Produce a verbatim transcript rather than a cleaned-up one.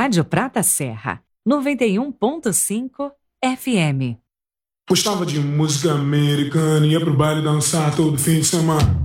Rádio Prata Serra, noventa e um ponto cinco F M. Gostava de música americana, ia pro baile dançar todo fim de semana.